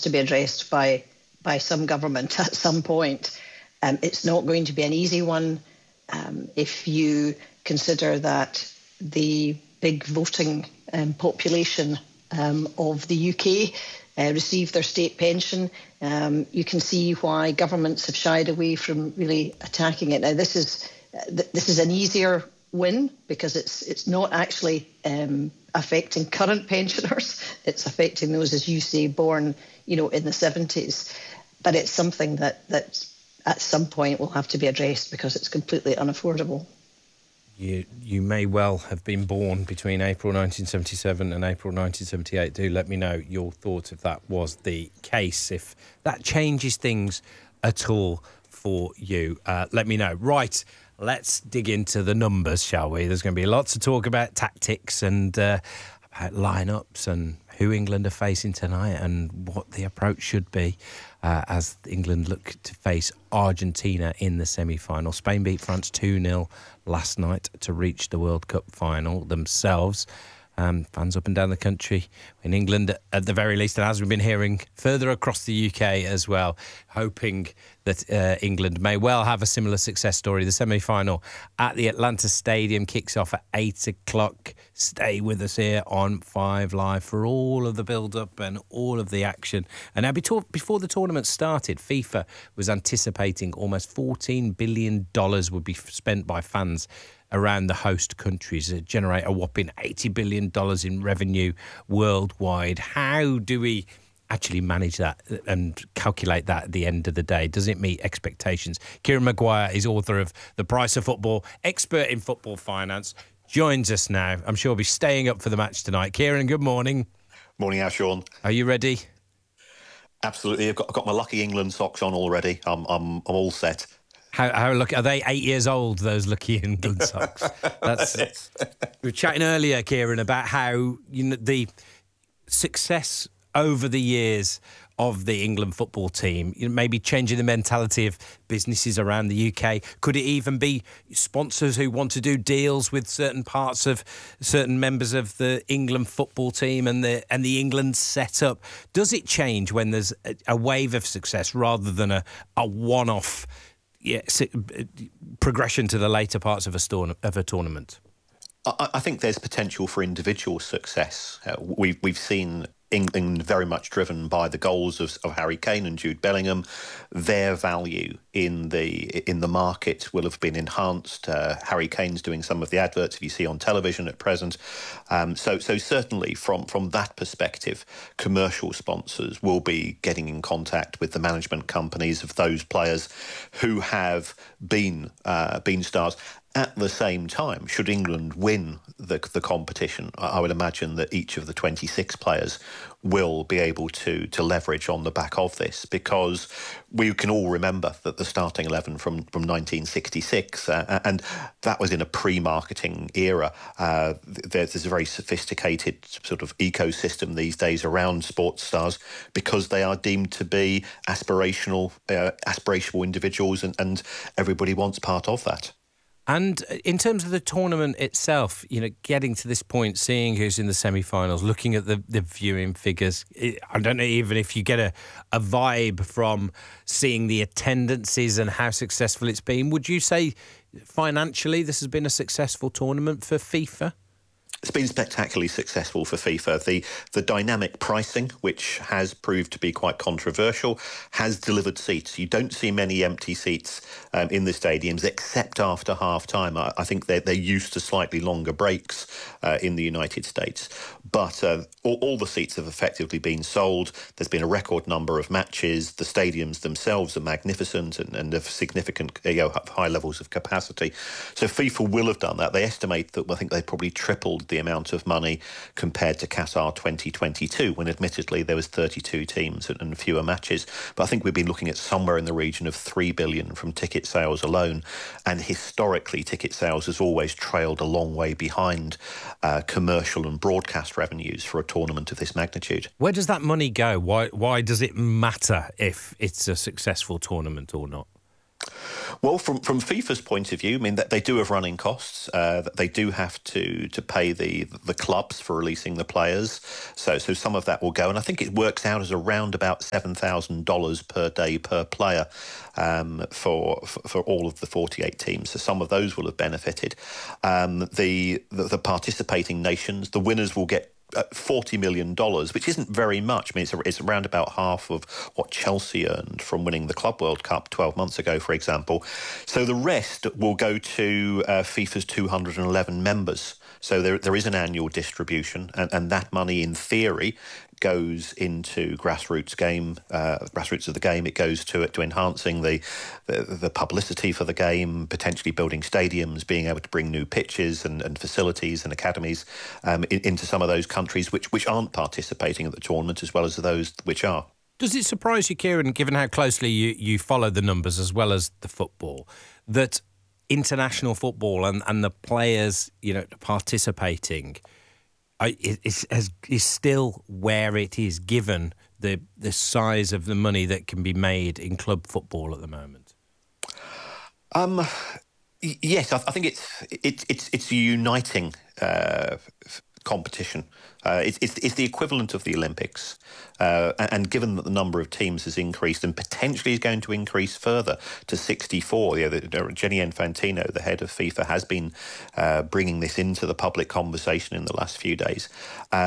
to be addressed by some government at some point. It's not going to be an easy one. If you consider that the big voting population of the UK receive their state pension, you can see why governments have shied away from really attacking it. Now, this is an easier win because it's not actually affecting current pensioners. It's affecting those, as you say, born in the 70s. But it's something that at some point will have to be addressed because it's completely unaffordable. You may well have been born between April 1977 and April 1978. Do let me know your thoughts if that was the case, if that changes things at all for you. Let me know. Right, let's dig into the numbers, shall we? There's going to be lots of talk about tactics and about lineups and who England are facing tonight and what the approach should be as England look to face Argentina in the semi-final. Spain beat France 2-0 last night to reach the World Cup final themselves. Fans up and down the country in England, at the very least, and as we've been hearing, further across the UK as well, hoping that England may well have a similar success story. The semi-final at the Atlanta Stadium kicks off at 8 o'clock. Stay with us here on 5 Live for all of the build-up and all of the action. And now, before the tournament started, FIFA was anticipating almost $14 billion would be spent by fans around the host countries, generate a whopping $80 billion in revenue worldwide. How do we actually manage that and calculate that at the end of the day? Does it meet expectations? Kieran Maguire is author of The Price of Football, expert in football finance, joins us now. I'm sure he'll be staying up for the match tonight. Kieran, good morning. Morning, Sean. Are you ready? Absolutely. I've got my lucky England socks on already. I'm all set. How lucky are they? 8 years old, those lucky England socks. We were chatting earlier, Kieran, about how the success over the years of the England football team, maybe changing the mentality of businesses around the UK. Could it even be sponsors who want to do deals with certain parts of certain members of the England football team and the England setup? Does it change when there's a wave of success rather than a one-off? Progression to the later parts of a tournament? I think there's potential for individual success. We've seen England very much driven by the goals of Harry Kane and Jude Bellingham. Their value in the market will have been enhanced. Harry Kane's doing some of the adverts if you see on television at present. So certainly from that perspective, commercial sponsors will be getting in contact with the management companies of those players who have been stars. At the same time, should England win the competition, I would imagine that each of the 26 players will be able to leverage on the back of this, because we can all remember that the starting 11 from 1966, and that was in a pre-marketing era. There's a very sophisticated sort of ecosystem these days around sports stars because they are deemed to be aspirational individuals, and everybody wants part of that. And in terms of the tournament itself, getting to this point, seeing who's in the semi-finals, looking at the viewing figures, I don't know even if you get a vibe from seeing the attendances and how successful it's been. Would you say financially this has been a successful tournament for FIFA? It's been spectacularly successful for FIFA. The dynamic pricing, which has proved to be quite controversial, has delivered seats. You don't see many empty seats in the stadiums, except after half-time. I think they're used to slightly longer breaks in the United States. But all the seats have effectively been sold. There's been a record number of matches. The stadiums themselves are magnificent and of significant have high levels of capacity. So FIFA will have done that. They estimate that I think they probably tripled the amount of money compared to Qatar 2022, when admittedly there was 32 teams and fewer matches. But I think we've been looking at somewhere in the region of $3 billion from ticket sales alone. And historically, ticket sales has always trailed a long way behind commercial and broadcast revenues for a tournament of this magnitude. Where does that money go? Why does it matter if it's a successful tournament or not? Well, from FIFA's point of view, I mean, that they do have running costs. That they do have to pay the clubs for releasing the players. So some of that will go, and I think it works out as around about $7,000 per day per player for all of the 48 teams. So some of those will have benefited. The participating nations, the winners will get $40 million, which isn't very much. I mean, it's around about half of what Chelsea earned from winning the Club World Cup 12 months ago, for example. So the rest will go to FIFA's 211 members. So there is an annual distribution, and that money, in theory, goes into grassroots of the game. It goes to enhancing the publicity for the game, potentially building stadiums, being able to bring new pitches and facilities and academies into some of those countries which aren't participating at the tournament, as well as those which are. Does it surprise you, Kieran, given how closely you follow the numbers as well as the football, that international football and the players, participating is still where it is, given the size of the money that can be made in club football at the moment? Yes, I think it's a uniting competition. It's the equivalent of the Olympics, and given that the number of teams has increased and potentially is going to increase further to 64, Gianni Infantino, the head of FIFA, has been bringing this into the public conversation in the last few days.